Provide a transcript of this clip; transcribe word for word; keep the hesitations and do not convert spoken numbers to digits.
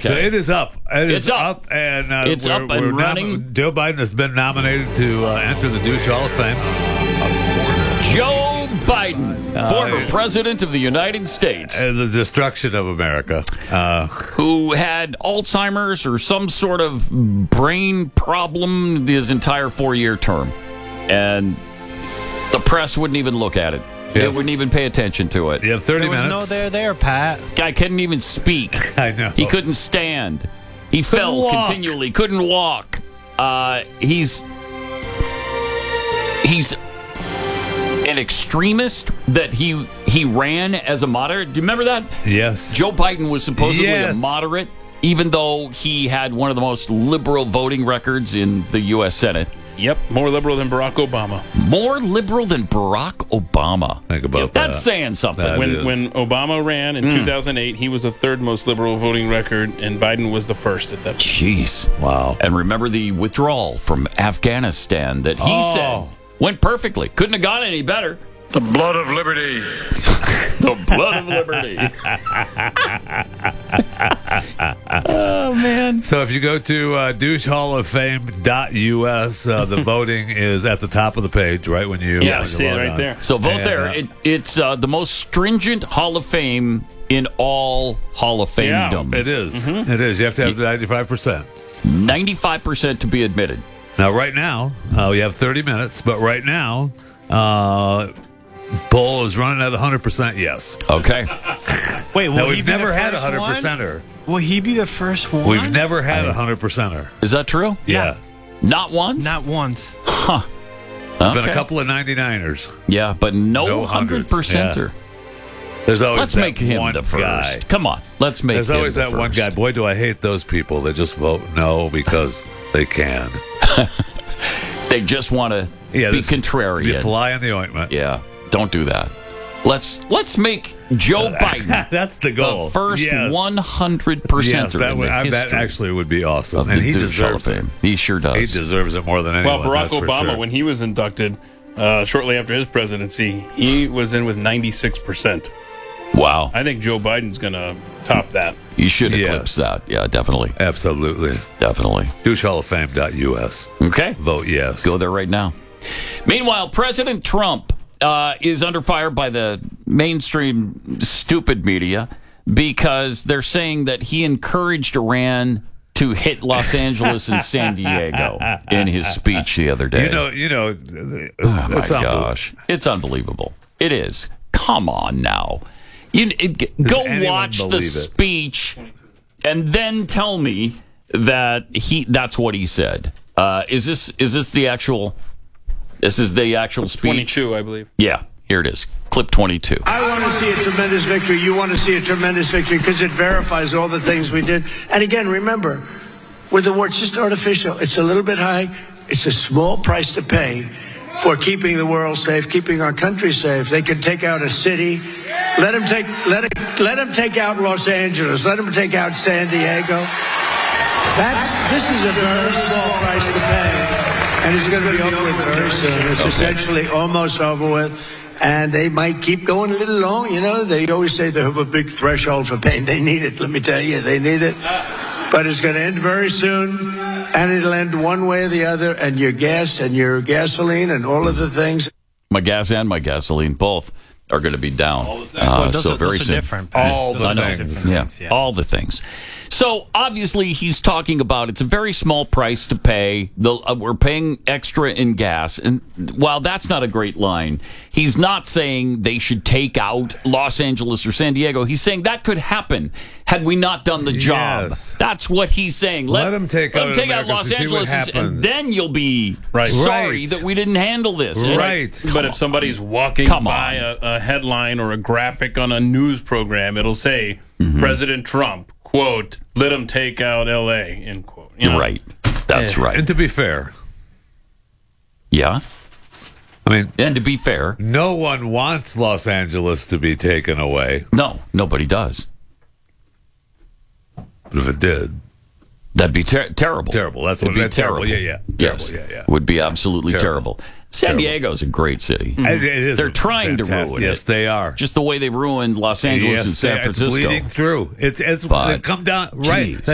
Okay. So it is up. It It's is up. up, and uh, It's we're, up and we're nom- running. Joe Biden has been nominated to uh, enter the Douche Hall of Fame. Joe Biden, Uh, former president of the United States, Uh, the destruction of America. Uh, who had Alzheimer's or some sort of brain problem his entire four-year term. And the press wouldn't even look at it. They Yes. wouldn't even pay attention to it. you have thirty There was minutes. no there there, Pat. Guy couldn't even speak. I know. He couldn't stand. He fell walk. continually. Couldn't walk. Uh, he's he's an extremist that he he ran as a moderate. Do you remember that? Yes. Joe Biden was supposedly Yes. a moderate, even though he had one of the most liberal voting records in the U S Senate. Yep, more liberal than Barack Obama. More liberal than Barack Obama. Think about That's that. saying something. That When is. when Obama ran in Mm. two thousand eight, he was the third most liberal voting record, and Biden was the first at that point. Jeez. Wow. And remember the withdrawal from Afghanistan that he Oh. said went perfectly. Couldn't have gone any better. The blood of liberty. The blood of liberty. Oh, man. So if you go to uh, douche hall of fame dot U S, uh, the voting is at the top of the page, right? When you Yeah, when you see it log right on. there. So vote And, there. uh, It, it's uh, the most stringent Hall of Fame in all Hall of Yeah, Fame-dom. It is. It is. You have to have ninety-five percent. ninety-five percent to be admitted. Now, right now, uh, we have thirty minutes, but right now, uh, poll is running at one hundred percent yes. Okay. Wait, will Now, he we've be never the had a first one hundred one? percenter. Will he be the first one? We've never had a one hundred percenter. Is that true? Yeah. Not once? Not once. Huh. There's been Okay. a couple of ninety-niners. Yeah, but no, No one hundred percenter. There's always Let's that make him one the first. guy. Come on. Let's make There's him always the that one first. guy. Boy, do I hate those people that just vote no because they can. They just want to Yeah, be this- contrarian. Be a fly in the ointment. Yeah, don't do that. Let's let's make Joe Biden That's the goal. the first Yes. one hundred percenter Yes, that, in would, the I, that history actually would be awesome. of And the he Douche Hall of deserves it. Fame. He sure does. He deserves it more than anyone. Well, Barack that's for Obama, sure. when he was inducted uh, shortly after his presidency, he was in with ninety-six percent. Wow. I think Joe Biden's going to top that. You should Yes. eclipse that. Yeah, definitely. Absolutely. Definitely. douche hall of fame dot U S. Okay. Vote yes. Go there right now. Meanwhile, President Trump uh, is under fire by the mainstream stupid media because they're saying that he encouraged Iran to hit Los Angeles and San Diego in his speech the other day. You know, you know, oh my it's unbelievable. gosh. It's unbelievable. It is. Come on now. You it, Go anyone watch the believe it? speech and then tell me that he that's what he said. Uh, is this is this the actual this is the actual speech? twenty-two, I believe. Yeah, here it is. Clip twenty-two. I want to see a tremendous victory. You want to see a tremendous victory because it verifies all the things we did. And again, remember, with the war, it's just artificial. It's a little bit high. It's a small price to pay for keeping the world safe, keeping our country safe. They could take out a city. Let them take let it, let them take out Los Angeles. Let them take out San Diego. That's this is a very small price to pay, and it's going to be over with very soon. It's essentially almost over with. And they might keep going a little long, you know. They always say they have a big threshold for pain. They need it, let me tell you, they need it. But it's going to end very soon, and it'll end one way or the other, and your gas and your gasoline and all of the things. My gas and my gasoline both are going to be down. Uh, Well, those so are, very those are soon. different. Pat. All Those the are things. different Yeah, things, yeah. all the things. So obviously he's talking about it's a very small price to pay. The, uh, we're paying extra in gas, and while that's not a great line, he's not saying they should take out Los Angeles or San Diego. He's saying that could happen had we not done the job. Yes. That's what he's saying. Let, Let 'em take let out 'em take out America Los to see what Angeles, and- and happens. then you'll be Right. sorry Right. that we didn't handle this. And- Right. But if somebody's walking Come by on. a, a headline or a graphic on a news program, it'll say President Trump, quote, let him take out L A, end quote. You know? Right. That's Yeah. right. And to be fair, Yeah. I mean, And to be fair, no one wants Los Angeles to be taken away. no, nobody does. But if it did, That'd be ter- terrible. Terrible. That's It'd what- be that's terrible. terrible. Yeah, yeah. Yes. Terrible. Yeah, yeah. Would be absolutely terrible. Terrible. San Terrible. Diego's a great city. it, it is They're trying to fantastic. ruin Yes, it. they are. Just the way they ruined Los Angeles yes, and San they- Francisco. It's bleeding through. It's it's But, they've come down right. geez.